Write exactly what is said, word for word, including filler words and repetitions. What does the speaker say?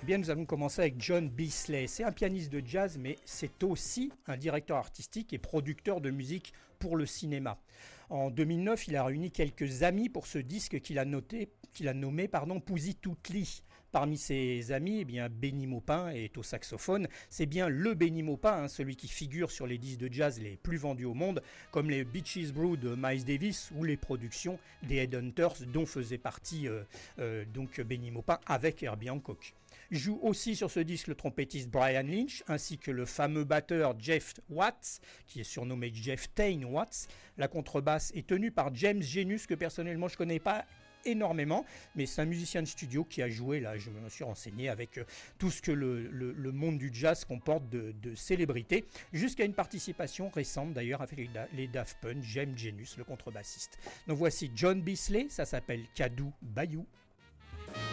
Bien, nous allons commencer avec John Bisley. C'est un pianiste de jazz, mais c'est aussi un directeur artistique et producteur de musique pour le cinéma. En deux mille neuf, il a réuni quelques amis pour ce disque qu'il a noté, qu'il a nommé pardon, Pouzy Toutli. Parmi ses amis, eh bien, Benny Maupin est au saxophone. C'est bien le Benny Maupin, hein, celui qui figure sur les disques de jazz les plus vendus au monde, comme les Beaches Brew de Miles Davis ou les productions des Headhunters, dont faisait partie euh, euh, donc Benny Maupin avec Herbie Hancock. Joue aussi sur ce disque le trompettiste Brian Lynch ainsi que le fameux batteur Jeff Watts qui est surnommé Jeff Tain Watts. La contrebasse est tenue par James Genus que personnellement je connais pas énormément, mais c'est un musicien de studio qui a joué, là je me suis renseigné, avec euh, tout ce que le, le, le monde du jazz comporte de, de célébrités, jusqu'à une participation récente d'ailleurs avec les, les Daft Punk, James Genus, le contrebassiste. Donc voici John Bisley, ça s'appelle Kadou Bayou.